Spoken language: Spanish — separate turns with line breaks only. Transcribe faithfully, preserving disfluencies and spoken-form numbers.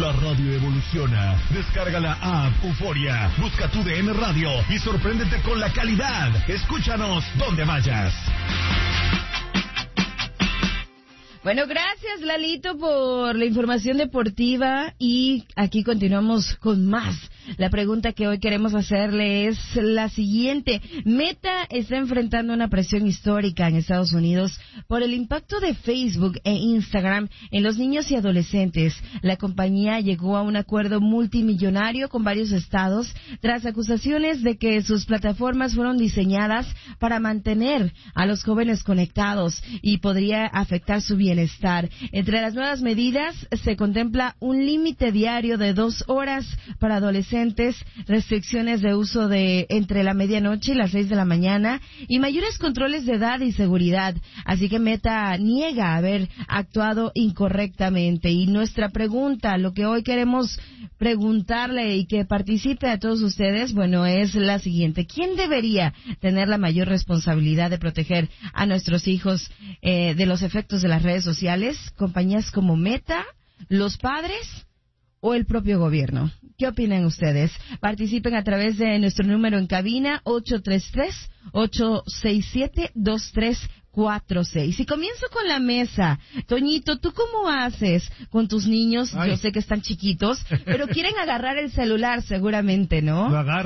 La radio evoluciona. Descarga la app Euforia. Busca tu D N Radio y sorpréndete con la calidad. Escúchanos donde vayas.
Bueno, gracias Lalito por la información deportiva y aquí continuamos con más. La pregunta que hoy queremos hacerle es la siguiente. Meta está enfrentando una presión histórica en Estados Unidos por el impacto de Facebook e Instagram en los niños y adolescentes. La compañía llegó a un acuerdo multimillonario con varios estados tras acusaciones de que sus plataformas fueron diseñadas para mantener a los jóvenes conectados y podría afectar su bienestar. Entre las nuevas medidas se contempla un límite diario de dos horas para adolescentes, restricciones de uso de entre la medianoche y las seis de la mañana y mayores controles de edad y seguridad. Así que Meta niega haber actuado incorrectamente. Y nuestra pregunta, lo que hoy queremos preguntarle y que participe a todos ustedes, bueno, es la siguiente. ¿Quién debería tener la mayor responsabilidad de proteger a nuestros hijos eh, de los efectos de las redes sociales? ¿Compañías como Meta, los padres o el propio gobierno? ¿Qué opinan ustedes? Participen a través de nuestro número en cabina ocho tres tres, ocho seis siete, dos tres cuatro seis. Y comienzo con la mesa. Toñito, ¿tú cómo haces con tus niños? Ay. Yo sé que están chiquitos, pero quieren agarrar el celular seguramente, ¿no?
Lo agarro.